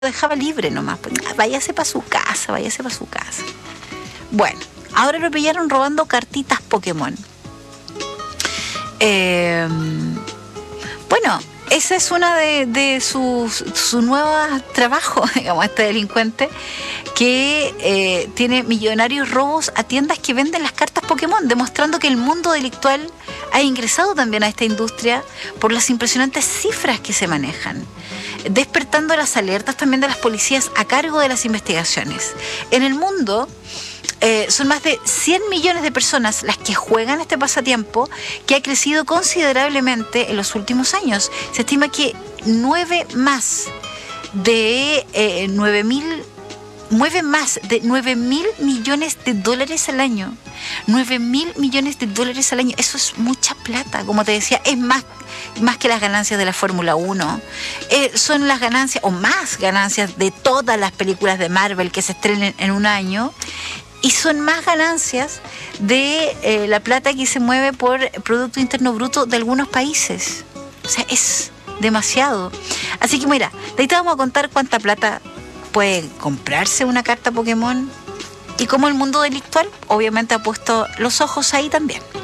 dejaba libre nomás, pues, váyase para su casa, váyase para su casa. Bueno, ahora lo pillaron robando cartitas Pokémon. Bueno, esa es una de sus nuevos trabajos, digamos, este delincuente, que tiene millonarios robos a tiendas que venden las cartas Pokémon, demostrando que el mundo delictual ha ingresado también a esta industria por las impresionantes cifras que se manejan, despertando las alertas también de las policías a cargo de las investigaciones. En el mundo son más de 100 millones de personas las que juegan este pasatiempo, que ha crecido considerablemente en los últimos años. Se estima que 9 más de 9 mil millones de dólares al año. 9 mil millones de dólares al año. Eso es mucha plata. Como te decía, es más que las ganancias de la Fórmula 1. Son las ganancias, o más ganancias, de todas las películas de Marvel que se estrenen en un año. Y son más ganancias de la plata que se mueve por Producto Interno Bruto de algunos países. O sea, es demasiado. Así que mira, de ahí te vamos a contar cuánta plata puede comprarse una carta Pokémon y cómo el mundo delictual obviamente ha puesto los ojos ahí también.